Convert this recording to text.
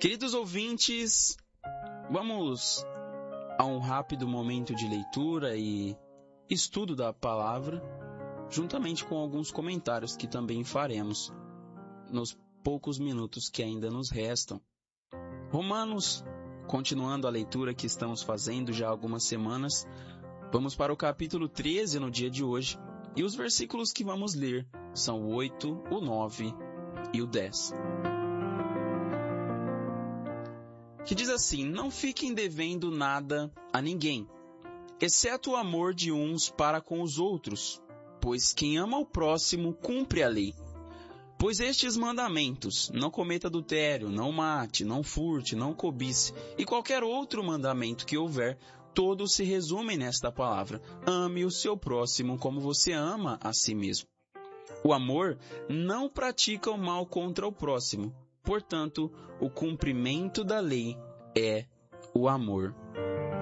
Queridos ouvintes, vamos a um rápido momento de leitura e estudo da palavra, juntamente com alguns comentários que também faremos nos poucos minutos que ainda nos restam. Romanos, continuando a leitura que estamos fazendo já há algumas semanas, vamos para o capítulo 13 no dia de hoje, e os versículos que vamos ler são o 8, o 9 e o 10. Que diz assim: não fiquem devendo nada a ninguém, exceto o amor de uns para com os outros, pois quem ama o próximo cumpre a lei. Pois estes mandamentos, não cometa adultério, não mate, não furte, não cobice, e qualquer outro mandamento que houver, todos se resumem nesta palavra: ame o seu próximo como você ama a si mesmo. O amor não pratica o mal contra o próximo. Portanto, o cumprimento da lei é o amor.